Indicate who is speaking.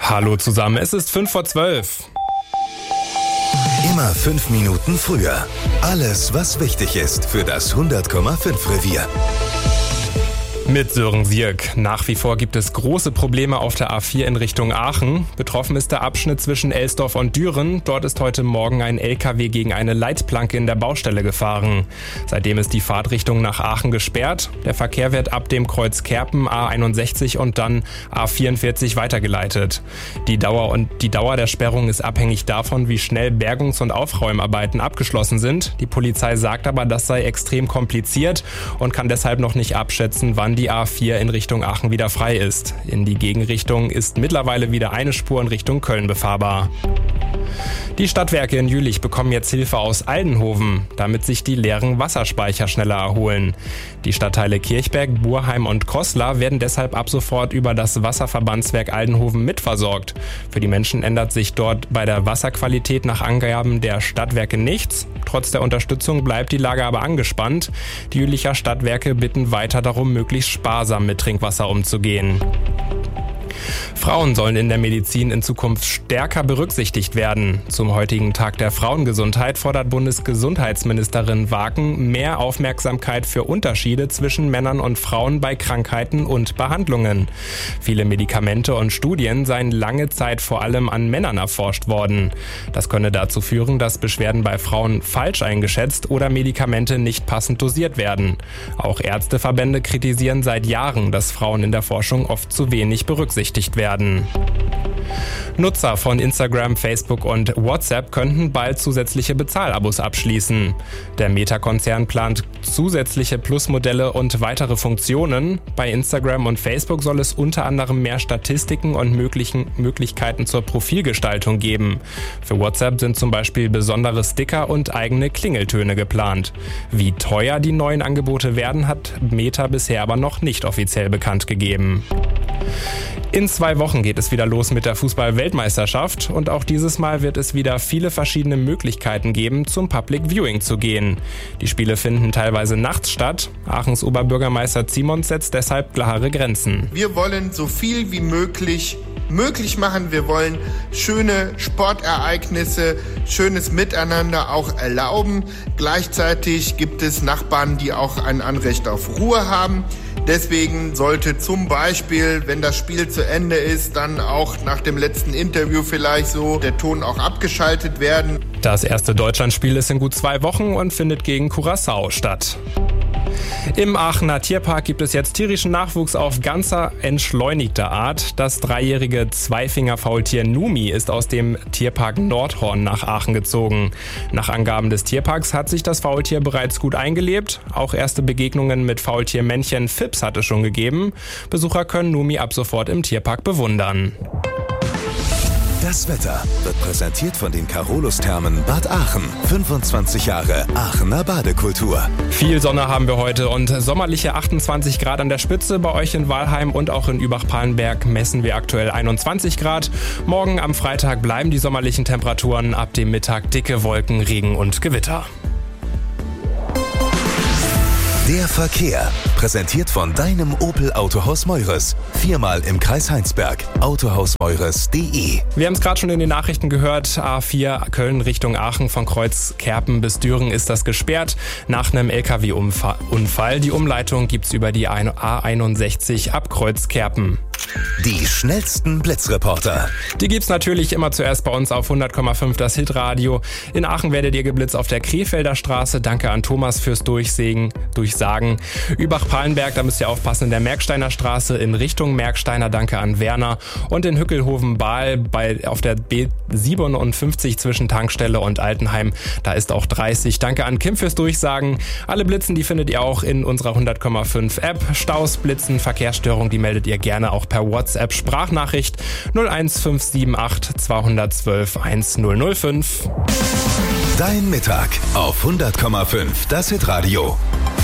Speaker 1: Hallo zusammen, es ist 11:55.
Speaker 2: Immer 5 Minuten früher. Alles, was wichtig ist für das 100,5 Revier.
Speaker 1: Mit Sören Sierk. Nach wie vor gibt es große Probleme auf der A4 in Richtung Aachen. Betroffen ist der Abschnitt zwischen Elsdorf und Düren. Dort ist heute Morgen ein LKW gegen eine Leitplanke in der Baustelle gefahren. Seitdem ist die Fahrtrichtung nach Aachen gesperrt. Der Verkehr wird ab dem Kreuz Kerpen A61 und dann A44 weitergeleitet. Die Dauer der Sperrung ist abhängig davon, wie schnell Bergungs- und Aufräumarbeiten abgeschlossen sind. Die Polizei sagt aber, das sei extrem kompliziert und kann deshalb noch nicht abschätzen, wann die A4 in Richtung Aachen wieder frei ist. In die Gegenrichtung ist mittlerweile wieder eine Spur in Richtung Köln befahrbar. Die Stadtwerke in Jülich bekommen jetzt Hilfe aus Aldenhoven, damit sich die leeren Wasserspeicher schneller erholen. Die Stadtteile Kirchberg, Burheim und Koslar werden deshalb ab sofort über das Wasserverbandswerk Aldenhoven mitversorgt. Für die Menschen ändert sich dort bei der Wasserqualität nach Angaben der Stadtwerke nichts. Trotz der Unterstützung bleibt die Lage aber angespannt. Die Jülicher Stadtwerke bitten weiter darum, möglichst sparsam mit Trinkwasser umzugehen. Frauen sollen in der Medizin in Zukunft stärker berücksichtigt werden. Zum heutigen Tag der Frauengesundheit fordert Bundesgesundheitsministerin Waken mehr Aufmerksamkeit für Unterschiede zwischen Männern und Frauen bei Krankheiten und Behandlungen. Viele Medikamente und Studien seien lange Zeit vor allem an Männern erforscht worden. Das könne dazu führen, dass Beschwerden bei Frauen falsch eingeschätzt oder Medikamente nicht passend dosiert werden. Auch Ärzteverbände kritisieren seit Jahren, dass Frauen in der Forschung oft zu wenig berücksichtigt werden. Nutzer von Instagram, Facebook und WhatsApp könnten bald zusätzliche Bezahlabos abschließen. Der Meta-Konzern plant zusätzliche Plus-Modelle und weitere Funktionen. Bei Instagram und Facebook soll es unter anderem mehr Statistiken und Möglichkeiten zur Profilgestaltung geben. Für WhatsApp sind zum Beispiel besondere Sticker und eigene Klingeltöne geplant. Wie teuer die neuen Angebote werden, hat Meta bisher aber noch nicht offiziell bekannt gegeben. In 2 Wochen geht es wieder los mit der Fußball-Weltmeisterschaft und auch dieses Mal wird es wieder viele verschiedene Möglichkeiten geben, zum Public Viewing zu gehen. Die Spiele finden teilweise nachts statt. Aachens Oberbürgermeister Zimons setzt deshalb klare Grenzen.
Speaker 3: Wir wollen so viel wie möglich machen. Wir wollen schöne Sportereignisse, schönes Miteinander auch erlauben. Gleichzeitig gibt es Nachbarn, die auch ein Anrecht auf Ruhe haben. Deswegen sollte zum Beispiel, wenn das Spiel zu Ende ist, dann auch nach dem letzten Interview vielleicht so der Ton auch abgeschaltet werden.
Speaker 1: Das erste Deutschlandspiel ist in gut 2 Wochen und findet gegen Curaçao statt. Im Aachener Tierpark gibt es jetzt tierischen Nachwuchs auf ganzer entschleunigter Art. Das 3-jährige Zweifinger-Faultier Numi ist aus dem Tierpark Nordhorn nach Aachen gezogen. Nach Angaben des Tierparks hat sich das Faultier bereits gut eingelebt. Auch erste Begegnungen mit Faultiermännchen Fips hat es schon gegeben. Besucher können Numi ab sofort im Tierpark bewundern.
Speaker 2: Das Wetter wird präsentiert von den Carolus-Thermen Bad Aachen. 25 Jahre Aachener Badekultur.
Speaker 1: Viel Sonne haben wir heute und sommerliche 28 Grad an der Spitze. Bei euch in Walheim und auch in Übach-Palenberg messen wir aktuell 21 Grad. Morgen am Freitag bleiben die sommerlichen Temperaturen. Ab dem Mittag dicke Wolken, Regen und Gewitter.
Speaker 2: Der Verkehr, präsentiert von deinem Opel Autohaus Meures. 4-mal im Kreis Heinsberg. Autohausmeures.de.
Speaker 1: Wir haben es gerade schon in den Nachrichten gehört. A4 Köln Richtung Aachen von Kreuz Kerpen bis Düren ist das gesperrt nach einem LKW-Unfall. Die Umleitung gibt's über die A61 ab Kreuz Kerpen.
Speaker 2: Die schnellsten Blitzreporter.
Speaker 1: Die gibt's natürlich immer zuerst bei uns auf 100,5 das Hitradio. In Aachen werdet ihr geblitzt auf der Krefelder Straße. Danke an Thomas fürs Durchsagen. Übach-Palenberg, da müsst ihr aufpassen, in der Merksteiner Straße in Richtung Merksteiner. Danke an Werner. Und in Hückelhoven-Bahl auf der B57 zwischen Tankstelle und Altenheim. Da ist auch 30. Danke an Kim fürs Durchsagen. Alle Blitzen, die findet ihr auch in unserer 100,5 App. Staus, Blitzen, Verkehrsstörung, die meldet ihr gerne auch per WhatsApp Sprachnachricht 01578 212 1005.
Speaker 2: Dein Mittag auf 100,5 das Hitradio.